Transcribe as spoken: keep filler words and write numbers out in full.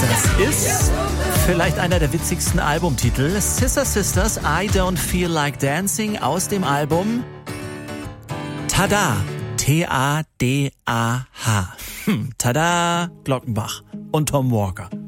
Das ist vielleicht einer der witzigsten Albumtitel. Sister Sisters, I Don't Feel Like Dancing aus dem Album Tada, T A D A H. Hm, Tada, Glockenbach und Tom Walker.